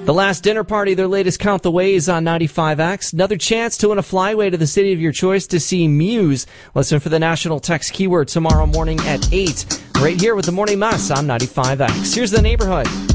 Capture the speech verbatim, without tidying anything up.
The Last Dinner Party, their latest Count the Ways on ninety-five X. Another chance to win a flyway to the city of your choice to see Muse. Listen for the national text keyword tomorrow morning at eight. Right here with the Morning Mess on ninety-five X. Here's the neighborhood.